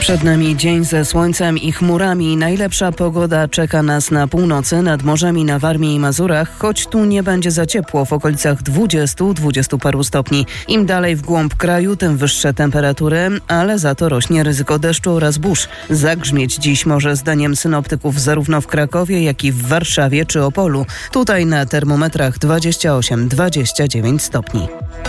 Przed nami dzień ze słońcem i chmurami. Najlepsza pogoda czeka nas na północy, nad morzami na Warmii i Mazurach, choć tu nie będzie za ciepło, w okolicach 20 paru stopni. Im dalej w głąb kraju, tym wyższe temperatury, ale za to rośnie ryzyko deszczu oraz burz. Zagrzmieć dziś może zdaniem synoptyków zarówno w Krakowie, jak i w Warszawie czy Opolu. Tutaj na termometrach 28-29 stopni.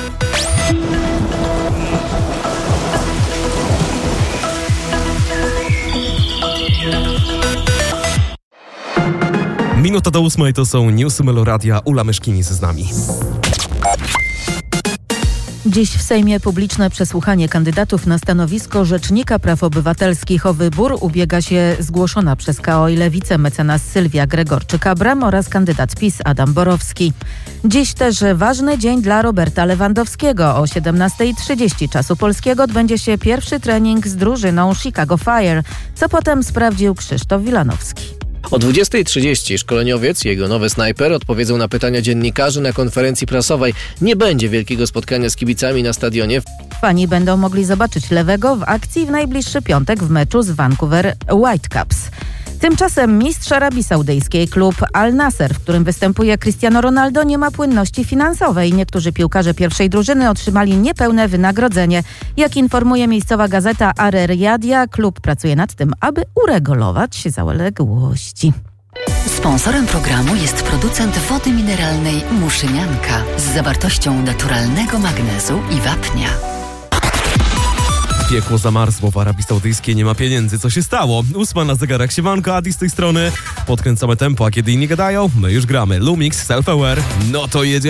Minuta do 8 to są newsy Meloradia. Ula Myszkinis z nami. Dziś w Sejmie publiczne przesłuchanie kandydatów na stanowisko Rzecznika Praw Obywatelskich. O wybór ubiega się zgłoszona przez KO i Lewicę mecenas Sylwia Gregorczyk-Abram oraz kandydat PiS Adam Borowski. Dziś też ważny dzień dla Roberta Lewandowskiego. O 17:30 czasu polskiego odbędzie się pierwszy trening z drużyną Chicago Fire, co potem sprawdził Krzysztof Wilanowski. O 20:30 szkoleniowiec i jego nowy snajper odpowiedzą na pytania dziennikarzy na konferencji prasowej. Nie będzie wielkiego spotkania z kibicami na stadionie. Fani będą mogli zobaczyć Lewego w akcji w najbliższy piątek w meczu z Vancouver Whitecaps. Tymczasem mistrz Arabii Saudyjskiej klub Al Nasser, w którym występuje Cristiano Ronaldo, nie ma płynności finansowej. Niektórzy piłkarze pierwszej drużyny otrzymali niepełne wynagrodzenie. Jak informuje miejscowa gazeta Ar-Riyadia, klub pracuje nad tym, aby uregulować zaległości. Sponsorem programu jest producent wody mineralnej Muszynianka z zawartością naturalnego magnezu i wapnia. Piekło zamarzło w Arabii Saudyjskiej, nie ma pieniędzy. Co się stało? 8 na zegarach. Siemanko, Adi z tej strony. Podkręcamy tempo, a kiedy inni gadają, my już gramy. Lumix, Self-Aware. No to jedzie.